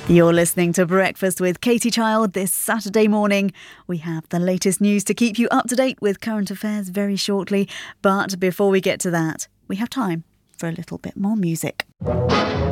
You're listening to Breakfast with Katie Child this Saturday morning. We have the latest news to keep you up to date with current affairs very shortly. But before we get to that, we have time for a little bit more music.